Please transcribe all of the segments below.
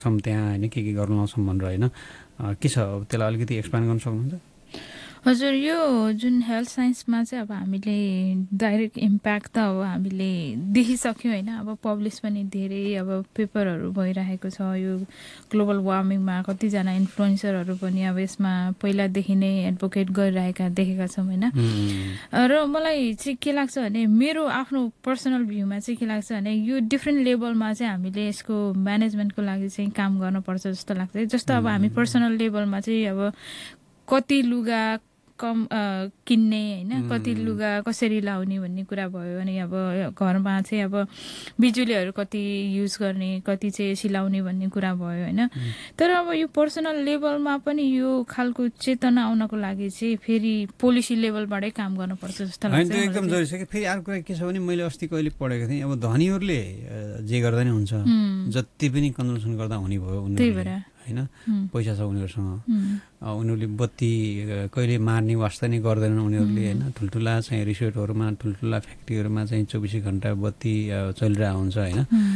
छौँ त्यहाँ होइन के गर्न लाउँछौँ भनेर होइन के छ अब त्यसलाई अलिकति एक्सप्लेन गर्न सक्नुहुन्छ? हजुर, यो जुन हेल्थ साइन्समा चाहिँ अब हामीले डाइरेक्ट इम्प्याक्ट त अब हामीले देखिसक्यौँ होइन। अब पब्लिस पनि धेरै अब पेपरहरू भइरहेको छ। यो ग्लोबल वार्मिङमा कतिजना इन्फ्लुएन्सरहरू पनि अब यसमा पहिलादेखि नै एडभोकेट गरिरहेका देखेका छौँ होइन। र मलाई चाहिँ के लाग्छ भने मेरो आफ्नो पर्सनल भ्यूमा चाहिँ के लाग्छ भने यो डिफ्रेन्ट लेभलमा चाहिँ हामीले यसको म्यानेजमेन्टको लागि चाहिँ काम गर्नुपर्छ जस्तो लाग्छ। जस्तो अब हामी पर्सनल लेभलमा चाहिँ अब कति लुगा कम किन्ने होइन, कति लुगा कसरी लाउने भन्ने कुरा भयो। अनि अब घरमा चाहिँ अब बिजुलीहरू कति युज गर्ने, कति चाहिँ सिलाउने भन्ने कुरा भयो होइन। तर अब यो पर्सनल लेभलमा पनि यो खालको चेतना आउनको लागि चाहिँ फेरि पोलिसी लेभलबाटै काम गर्नुपर्छ जस्तो लाग्छ। एकदम जरुरी छ कि फेरि अर्को कुरा के छ भने मैले अस्ति कहिले पढेको थिएँ, अब धनीहरूले जे गर्दा नि हुन्छ, जति पनि कन्जम्सन गर्दा हुने भयो उनीहरूले होइन, पैसा छ उनीहरूसँग। उनीहरूले बत्ती कहिले मार्ने वास्ता नै गर्दैनन् उनीहरूले होइन। ठुल्ठुला चाहिँ रिसोर्टहरूमा, ठुल्ठुला फ्याक्ट्रीहरूमा चाहिँ 24 घण्टा बत्ती चलिरहेको हुन्छ होइन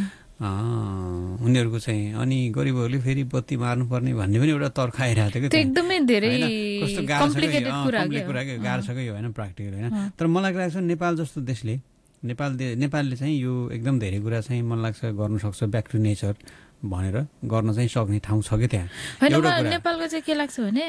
उनीहरूको चाहिँ। अनि गरिबहरूले फेरि बत्ती मार्नुपर्ने भन्ने पनि एउटा तर्क आइरहेको थियो कि एकदमै धेरै कस्तो गाह्रो छ कि गाह्रो छ कि होइन प्र्याक्टिकल होइन। तर मलाई लाग्छ नेपाल जस्तो देशले नेपालले चाहिँ यो एकदम धेरै कुरा चाहिँ मलाई लाग्छ गर्नु सक्छ। ब्याक टु नेचर भनेर गर्न चाहिँ सक्ने ठाउँ छ कि त्यहाँ। नेपालको चाहिँ के लाग्छ भने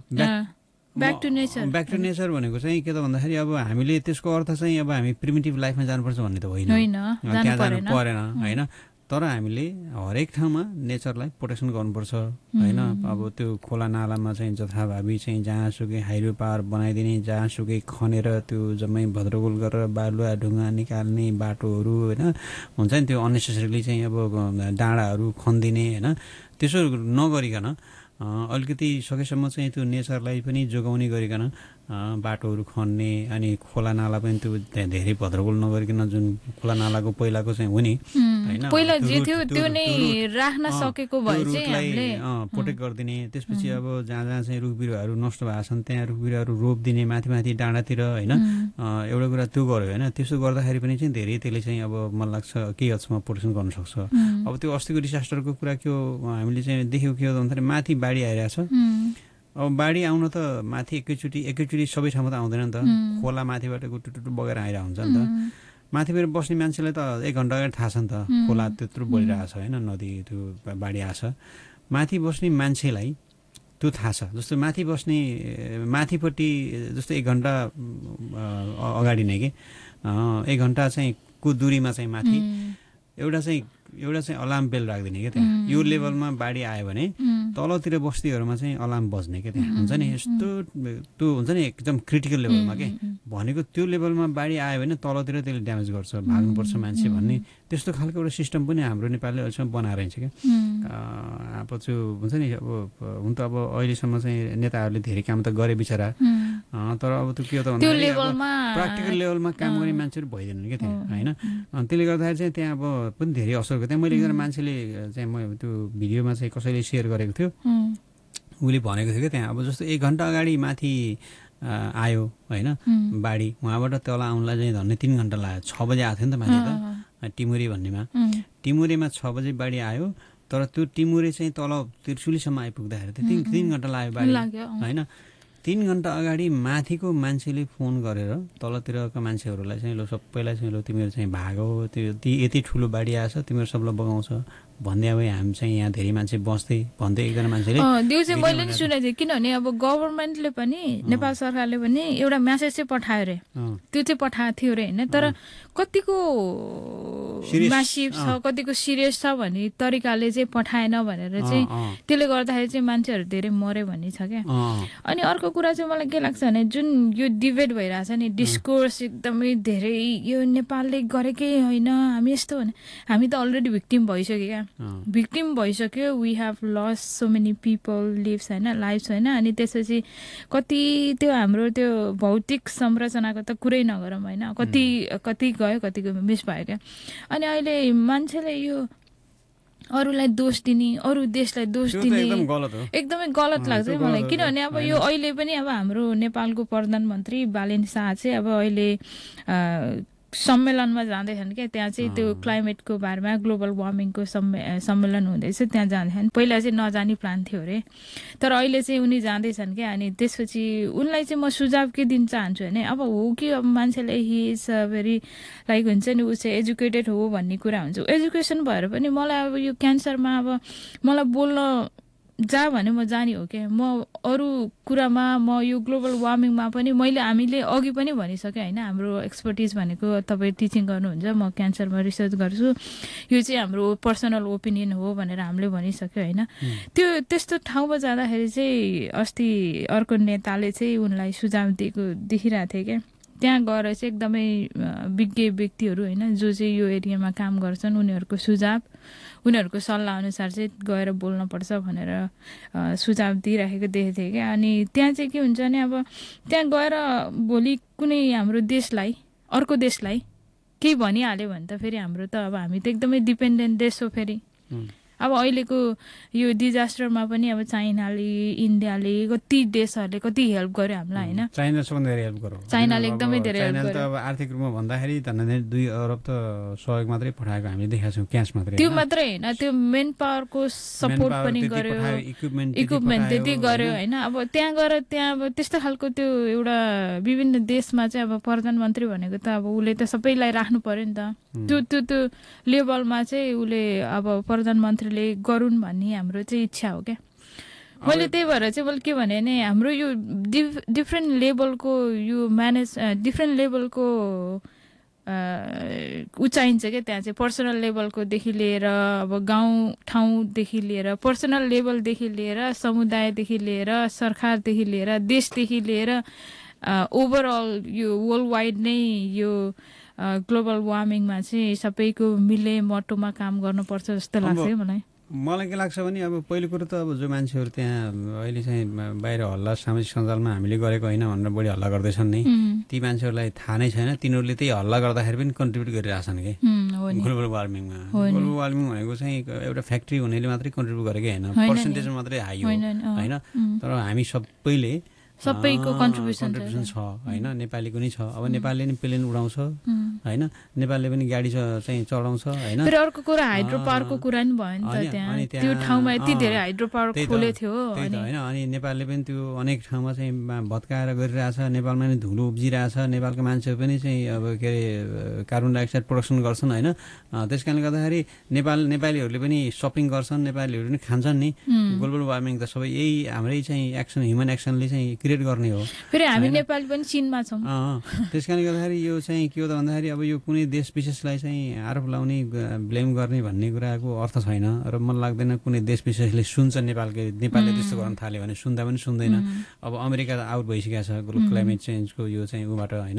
ब्याक टु नेचर भनेको चाहिँ के त भन्दाखेरि अब हामीले त्यसको अर्थ चाहिँ अब हामी प्रिमिटिभ लाइफमा जानुपर्छ भन्ने त होइन, त्यहाँ जानु परेन होइन। तर हामीले हरेक ठाउँमा नेचरलाई प्रोटेक्सन गर्नुपर्छ होइन। अब त्यो खोला नालामा चाहिँ जथाभावी चाहिँ जहाँसुकै हाइवे पार बनाइदिने, जहाँसुकै खनेर त्यो जम्मै भद्रगोल गरेर बालुवा ढुङ्गा निकाल्ने बाटोहरू होइन हुन्छ नि, त्यो अननेसेसरीली चाहिँ अब डाँडाहरू खनिदिने होइन, त्यसो नगरिकन अलिकति सकेसम्म चाहिँ त्यो नेचरलाई पनि जोगाउने गरिकन बाटोहरू खन्ने, अनि खोला नाला पनि त्यो धेरै भद्रगोल नगरिकन जुन खोला नालाको पहिलाको चाहिँ हो नि होइन, पहिला जे थियो त्यो नै राख्न सकेको भए चाहिँ हामीले प्रोटेक्ट गरिदिने। त्यसपछि अब जहाँ जहाँ चाहिँ रुख बिरुवाहरू नष्ट भएको छन् त्यहाँ रुख बिरुवाहरू रोपिदिने माथि माथि डाँडातिर होइन। एउटा कुरा त्यो गर्यो होइन, त्यसो गर्दाखेरि पनि चाहिँ धेरै त्यसले चाहिँ अब मलाई लाग्छ केही हदसम्म प्रोटेक्सन गर्न सक्छ। अब त्यो अस्तिको डिसास्टरको कुरा के हो हामीले चाहिँ देख्यौँ के हो भन्दाखेरि माथि बाढी आइरहेछ। अब बाढी आउन त माथि एकैचोटि सबै ठाउँमा त आउँदैन नि त, खोला माथिबाट टुटुटु बगेर आइरहेको हुन्छ नि त। माथिबाट बस्ने मान्छेलाई त 1 घन्टा अगाडि थाहा छ नि त खोला त्यत्रो बढिरहेको छ होइन, नदी त्यो बाढी आएको छ। माथि बस्ने मान्छेलाई त्यो थाहा छ। जस्तो माथिपट्टि जस्तो 1 घन्टा अगाडि नै कि 1 घन्टा चाहिँ को दूरीमा चाहिँ माथि एउटा चाहिँ अलार्म बेल राखिदिने क्या त्यहाँ। यो लेभलमा बाढी आयो भने तलतिर बस्तीहरूमा चाहिँ अलार्म बज्ने क्या त्यहाँ हुन्छ नि। यस्तो त्यो हुन्छ नि एकदम क्रिटिकल लेभलमा के भनेको, त्यो लेभलमा बाढी आयो भने तलतिर त्यसले ड्यामेज गर्छ, भाग्नुपर्छ मान्छे भन्ने त्यस्तो खालको एउटा सिस्टम पनि हाम्रो नेपालले अहिलेसम्म बनाएर छ क्या। अब त्यो हुन्छ नि अब हुन त अब अहिलेसम्म चाहिँ नेताहरूले धेरै काम त गरे बिचरा, तर अब त्यो के हो त भन्दाखेरि प्र्याक्टिकल लेभलमा काम गर्ने मान्छेहरू भइदिएन क्या त्यहाँ होइन। अनि त्यसले गर्दाखेरि चाहिँ त्यहाँ अब पनि धेरै असर गर्यो। त्यहाँ मैले एकजना मान्छेले चाहिँ म त्यो भिडियोमा चाहिँ कसैले सेयर गरेको थियो, उसले भनेको थियो क्या त्यहाँ अब जस्तो 1 घन्टा अगाडि माथि आयो होइन बाढी, उहाँबाट तल आउनलाई चाहिँ झन्डै 3 घन्टा लाग्यो। 6 बजे आएको थियो नि त माथि त टिमुरे भन्नेमा, टिमुरेमा 6 बजे बाढी आयो। तर त्यो टिमुरे चाहिँ तल त्रिशुलीसम्म आइपुग्दाखेरि त 3 घन्टा लाग्यो बाढी होइन। 3 घन्टा अगाडि माथिको मान्छेले फोन गरेर तलतिरका मान्छेहरूलाई चाहिँ ल सबैलाई चाहिँ ल तिमीहरू चाहिँ भागो, त्यो यति ठुलो बाढी आएछ तिमीहरू सबलाई बगाउँछ भन्दै अब हामी चाहिँ यहाँ धेरै मान्छे बस्दै भन्दै एकजना मान्छेले त्यो चाहिँ मैले नि सुनेको थिएँ। किनभने अब गभर्मेन्टले पनि नेपाल सरकारले पनि एउटा म्यासेज चाहिँ पठायो अरे, त्यो चाहिँ पठाएको थियो अरे होइन। तर कतिको म्यासिभ छ, कतिको सिरियस छ भन्ने तरिकाले चाहिँ पठाएन भनेर चाहिँ त्यसले गर्दाखेरि चाहिँ मान्छेहरू धेरै मर्यो भन्ने छ क्या। अनि अर्को कुरा चाहिँ मलाई के लाग्छ भने जुन यो डिबेट भइरहेछ नि, डिस्कोर्स एकदमै धेरै यो नेपालले गरेकै होइन हामी यस्तो भने, हामी त अलरेडी भिक्टिम भइसक्यो क्या। भिक्टिम भइसक्यो, we have loss so many people lives होइन, लाइफ्स होइन। अनि त्यसपछि कति त्यो हाम्रो त्यो भौतिक संरचनाको त कुरै नगरौँ होइन, कति गयो कतिको मिस भयो क्या। अनि अहिले मान्छेले यो अरूलाई दोष दिने, अरू देशलाई दोष दिने एकदमै गलत लाग्छ मलाई। किनभने अब यो अहिले पनि अब हाम्रो नेपालको प्रधानमन्त्री बालेन शाह चाहिँ अब अहिले सम्मेलनमा जाँदैछन् क्या त्यहाँ चाहिँ त्यो क्लाइमेटको बारेमा ग्लोबल वार्मिङको सम्मेलन हुँदैछ त्यहाँ जाँदैछन् पहिला चाहिँ नजाने प्लान थियो अरे तर अहिले चाहिँ उनी जाँदैछन् क्या अनि त्यसपछि उनलाई चाहिँ म सुझाव के दिन चाहन्छु भने अब हो कि अब मान्छेले हि इज भेरी लाइक हुन्छ नि ऊ चाहिँ एजुकेटेड हो भन्ने कुरा हुन्छ एजुकेसन भएर पनि मलाई अब यो क्यान्सरमा अब मलाई बोल्न जा भने म जाने हो क्या म अरू कुरामा म यो ग्लोबल वार्मिङमा पनि हामीले अघि पनि भनिसकेँ होइन हाम्रो एक्सपर्टिज भनेको तपाईँ टिचिङ गर्नुहुन्छ म क्यान्सरमा रिसर्च गर्छु यो चाहिँ हाम्रो पर्सनल ओपिनियन हो भनेर हामीले भनिसक्यो होइन त्यो त्यस्तो ठाउँमा जाँदाखेरि चाहिँ अस्ति अर्को नेताले चाहिँ उनलाई सुझाव दिएको देखिरहेको थिएँ क्या त्यहाँ गएर चाहिँ एकदमै विज्ञ व्यक्तिहरू होइन जो चाहिँ यो एरियामा काम गर्छन् उनीहरूको सुझाव उनीहरूको सल्लाह अनुसार चाहिँ गएर बोल्नुपर्छ भनेर सुझाव दिइराखेको देखेको थिएँ क्या अनि त्यहाँ चाहिँ के हुन्छ भने अब त्यहाँ गएर भोलि कुनै हाम्रो देशलाई अर्को देशलाई केही भनिहाल्यो भने त फेरि हाम्रो त अब हामी त एकदमै डिपेन्डेन्ट देश हो फेरि अब अहिलेको यो डिजास्टरमा पनि अब चाइनाले इन्डियाले कति देशहरूले कति हेल्प गर्यो हामीलाई होइन चाइना सबभन्दा धेरै हेल्प गर्यो चाइनाले एकदमै धेरै हेल्प गर्यो अब आर्थिक रूपमा भन्दाखेरि धन्दै 2 अरब त सहयोग मात्रै पठाएको हामीले देखेका छौँ क्यास मात्रै त्यो मात्रै होइन त्यो मेन पावरको सपोर्ट पनि गर्यो इक्विपमेन्ट त्यति गर्यो होइन अब त्यहाँ गएर त्यहाँ अब त्यस्तो खालको त्यो एउटा विभिन्न देशमा चाहिँ अब प्रधानमन्त्री भनेको त अब उसले त सबैलाई राख्नु पर्यो नि त त्यो लेभलमा चाहिँ उसले अब प्रधानमन्त्रीले गरून् भन्ने हाम्रो चाहिँ इच्छा हो क्या मैले त्यही भएर चाहिँ मैले के भने नि हाम्रो यो डिफ्रेन्ट लेभलको यो डिफ्रेन्ट लेभलको उचाइन्छ क्या त्यहाँ चाहिँ पर्सनल लेभलकोदेखि लिएर अब गाउँ ठाउँदेखि लिएर पर्सनल लेभलदेखि लिएर समुदायदेखि लिएर सरकारदेखि लिएर देशदेखि लिएर ओभरअल यो वर्ल्ड वाइड नै यो ग्लोबल वार्मिङमा चाहिँ सबैको मिले मटोमा काम गर्नुपर्छ जस्तो लाग्छ मलाई के लाग्छ भने अब पहिलो कुरो त अब जो मान्छेहरू त्यहाँ अहिले चाहिँ बाहिर हल्ला सामाजिक सञ्जालमा हामीले गरेको होइन भनेर बढी हल्ला गर्दैछन् नि ती मान्छेहरूलाई थाहा नै छैन तिनीहरूले त्यही हल्ला गर्दाखेरि पनि कन्ट्रिब्युट गरिरहेछन् कि ग्लोबल वार्मिङमा ग्लोबल वार्मिङ भनेको चाहिँ एउटा फ्याक्ट्री हुनेले मात्रै कन्ट्रिब्युट गरेकै होइन पर्सेन्टेजमा मात्रै हाई हो होइन तर हामी सबैको कन्ट्रिब्युसन छ होइन नेपालीको नि छ अब नेपालले नि प्लेन उडाउँछ होइन नेपालले पनि गाडी चाहिँ चलाउँछ होइन फेरि अर्को कुरा हाइड्रो पावरको कुरा नि भयो नि त त्यहाँ त्यो ठाउँमा यति धेरै हाइड्रो पावर खोलेको थियो होइन अनि नेपालले पनि त्यो अनेक ठाउँमा चाहिँ भत्काएर गरिरहेछ नेपालमा नि धुलो उब्जिरहेछ नेपालको मान्छेहरू पनि चाहिँ अब के अरे कार्बन डाइअक्साइड प्रोडक्सन गर्छन् होइन त्यस कारणले गर्दाखेरि नेपालीहरूले पनि सपिङ गर्छन् नेपालीहरू पनि खान्छन् नि ग्लोबल वार्मिङ त सबै यही हाम्रै चाहिँ एक्सन ह्युमन एक्सनले चाहिँ क्रिएट गर्ने हो फेरि हामी नेपाल पनि चीनमा छौँ त्यस कारणले गर्दाखेरि यो चाहिँ के हो त भन्दाखेरि अब यो कुनै देश विशेषलाई चाहिँ आरोप लाउने ब्लेम गर्ने भन्ने कुराको अर्थ छैन र मलाई लाग्दैन कुनै देश विशेषले सुन्छ नेपालले त्यस्तो गर्न थाल्यो भने सुन्दा पनि सुन्दैन अब अमेरिका आउट भइसकेको छ क्लाइमेट चेन्जको यो चाहिँ ऊबाट होइन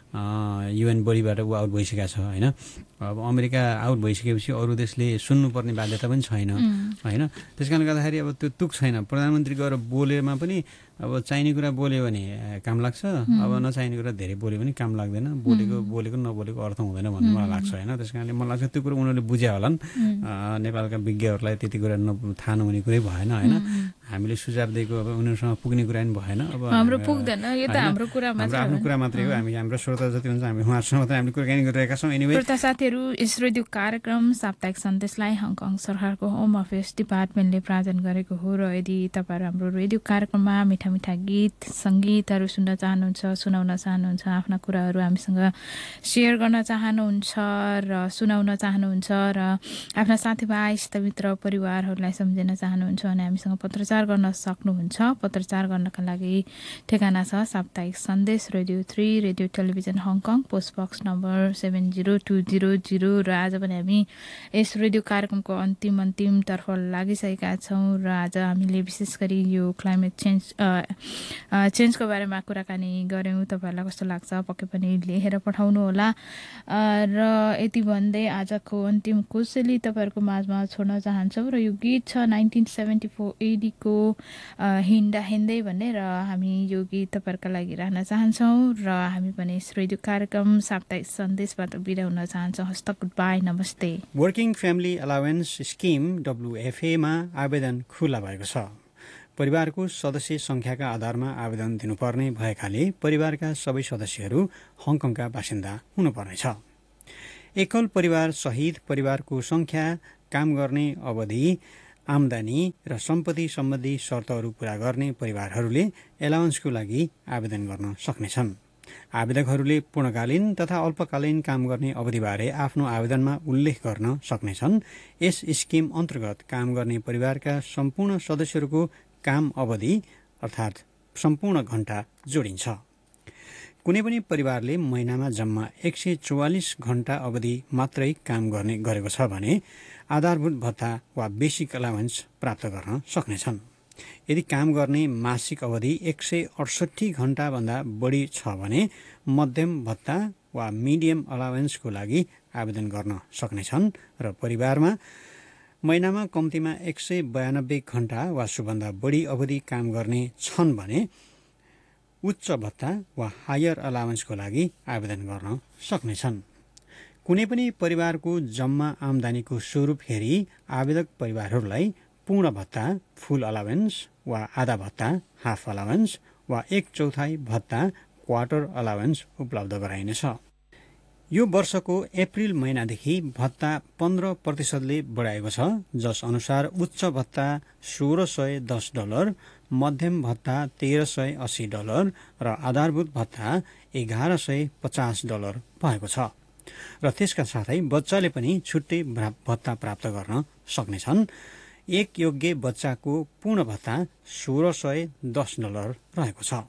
युएन बडीबाट ऊ आउट भइसकेको छ होइन अब अमेरिका आउट भइसकेपछि अरू देशले सुन्नुपर्ने बाध्यता पनि छैन होइन त्यस कारणले गर्दाखेरि अब त्यो तुक छैन प्रधानमन्त्री गएर बोलेमा पनि अब चाहिने कुरा बोल्यो भने काम लाग्छ अब नचाहिने कुरा धेरै बोल्यो भने काम लाग्दैन बोलेको नबोलेको अर्थ हुँदैन भन्ने मलाई लाग्छ होइन त्यस कारणले मलाई लाग्छ त्यो कुरो उनीहरूले बुझ्या होलान् नेपालका विज्ञहरूलाई त्यति कुरा थाहा नहुने कुरै भएन होइन हामीले सुझाव दिएको अब उनीहरूसँग पुग्ने कुरा पनि भएन अब हाम्रो पुग्दैन यो त हाम्रो आफ्नो कुरा मात्रै हो हामी हाम्रो श्रोता जति हुन्छ हामी उहाँहरूसँग मात्रै हामीले कुराकानी गरिरहेका छौँ एनिवे साथीहरू यस रेडियो कार्यक्रम साप्ताहिक सन्देशलाई हङकङ सरकारको होम अफेयर्स डिपार्टमेन्टले प्रायोजन गरेको हो र यदि तपाईँहरू हाम्रो रेडियो कार्यक्रममा मिठा मिठा गीत सङ्गीतहरू सुन्न चाहनुहुन्छ सुनाउन चाहनुहुन्छ आफ्ना कुराहरू हामीसँग सेयर गर्न चाहनुहुन्छ र सुनाउन चाहनुहुन्छ र आफ्ना साथीभाइ इष्टमित्र परिवारहरूलाई सम्झिन चाहनुहुन्छ भने हामीसँग पत्रचार गर्न सक्नुहुन्छ पत्रचार गर्नका लागि ठेगाना छ साप्ताहिक सन्देश radio 3 radio television Hong Kong post box number 70200 र आज पनि हामी यस रेडियो कार्यक्रमको अन्तिमतर्फ लागिसकेका छौँ र आज हामीले विशेष गरी यो क्लाइमेट चेन्जको बारेमा कुराकानी गऱ्यौँ तपाईँहरूलाई कस्तो लाग्छ पक्कै पनि लेखेर पठाउनु होला र यति भन्दै आजको अन्तिम कोसेली तपाईँहरूको माझमा छोड्न चाहन्छौँ र यो गीत छ 1974 एडीको हिँड्दा हिँड्दै भन्ने र हामी यो गीत तपाईँहरूका लागि राख्न चाहन्छौँ र हामी पनि रेडियो कार्यक्रम साप्ताहिक सन्देशबाट बिदा हुन चाहन्छौँ हस्त गुड बाई नमस्ते वर्किङ फ्यामिली अलावेन्स स्किम WFA मा आवेदन खुला भएको छ परिवारको सदस्य संख्याका आधारमा आवेदन दिनुपर्ने भएकाले परिवारका सबै सदस्यहरू हङकङका बासिन्दा हुनुपर्नेछ। एकल परिवार सहित परिवारको संख्या, काम गर्ने अवधि, आमदानी र सम्पत्ति सम्बन्धी शर्तहरू पूरा गर्ने परिवारहरूले एलाउन्सको लागि आवेदन गर्न सक्नेछन्। आवेदकहरूले पूर्णकालीन तथा अल्पकालीन काम गर्ने अवधिबारे आफ्नो आवेदनमा उल्लेख गर्न सक्नेछन्। यस स्किम अन्तर्गत काम गर्ने परिवारका सम्पूर्ण सदस्यहरूको काम अवधि अर्थात् सम्पूर्ण घण्टा जोडिन्छ। कुनै पनि परिवारले महिनामा जम्मा 144 घण्टा अवधि मात्रै काम गर्ने गरेको छ भने आधारभूत भत्ता वा बेसिक अलाउन्स प्राप्त गर्न सक्नेछन्। यदि काम गर्ने मासिक अवधि 168 घण्टाभन्दा बढी छ भने मध्यम भत्ता वा मिडियम अलाउन्सको लागि आवेदन गर्न सक्नेछन् र परिवारमा महिनामा कम्तीमा 192 घण्टा वा सोभन्दा बढी अवधि काम गर्ने छन् भने उच्च भत्ता वा हायर अलाउन्सको लागि आवेदन गर्न सक्नेछन्। कुनै पनि परिवारको जम्मा आमदानीको स्वरूप हेरी आवेदक परिवारहरूलाई पूर्ण भत्ता, फुल अलाउन्स वा आधा भत्ता, हाफ अलाउन्स वा 1/4 भत्ता, क्वार्टर अलाउन्स उपलब्ध गराइनेछ। यो वर्षको अप्रिल महिनादेखि भत्ता 15%ले बढाएको छ, जस अनुसार उच्च भत्ता $1,610, मध्यम भत्ता $1,380 र आधारभूत भत्ता $1,150 भएको छ। र त्यसका साथै बच्चाले पनि छुट्टै भत्ता प्राप्त गर्न सक्नेछन्। एक योग्य बच्चाको पूर्ण भत्ता $1,610 रहेको छ।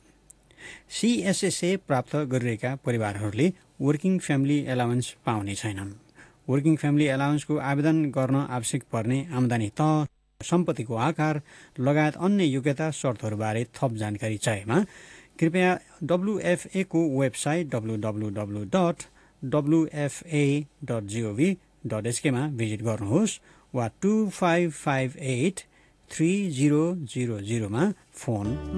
CSSA प्राप्त गरिरहेका परिवारहरूले वर्किङ फ्यामिली एलाउन्स पाउने छैनन्। वर्किङ फ्यामिली एलाउन्सको आवेदन गर्न आवश्यक पर्ने आमदानी तह, सम्पत्तिको आकार लगायत अन्य योग्यता शर्तहरूबारे थप जानकारी चाहिएमा कृपया WFA को वेबसाइट www.wfa.gov.sk मा भिजिट गर्नुहोस् वा 2558 3000 मा फोन